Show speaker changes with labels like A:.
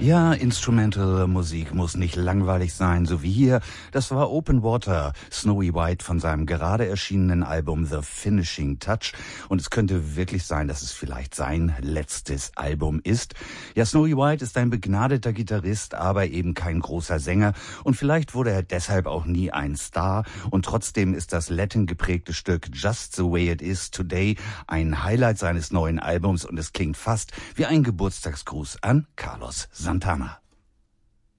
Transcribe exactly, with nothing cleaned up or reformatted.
A: Ja, Instrumental-Musik muss nicht langweilig sein, so wie hier. Das war Open Water, Snowy White von seinem gerade erschienenen Album The Finishing Touch. Und es könnte wirklich sein, dass es vielleicht sein letztes Album ist. Ja, Snowy White ist ein begnadeter Gitarrist, aber eben kein großer Sänger. Und vielleicht wurde er deshalb auch nie ein Star. Und trotzdem ist das Latin geprägte Stück Just the Way It Is Today ein Highlight seines neuen Albums. Und es klingt fast wie ein Geburtstagsgruß an Carlos Santana.